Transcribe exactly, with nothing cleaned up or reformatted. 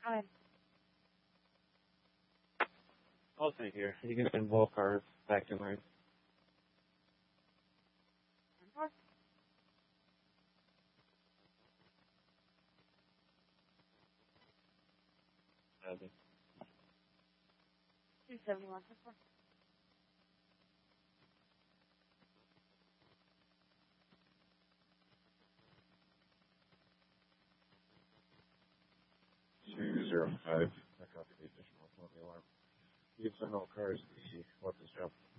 Hi. I'll take here. You can send both cars back in line. Two seventy one. Two zero five. I copy the additional on the alarm. You can send all cars to see what this job.